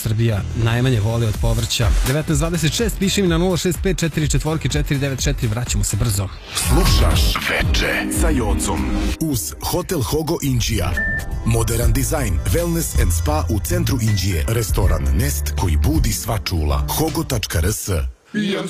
Srbija najmanje voli od povrća. 19.26, piši mi na 065 44 494, vraćamo se brzo. Slušaš Veče sa Jocom uz Hotel Hogo Inđija. Modern dizajn, wellness and spa u centru Inđije. Restoran Nest koji budi sva čula. Hogo.rs.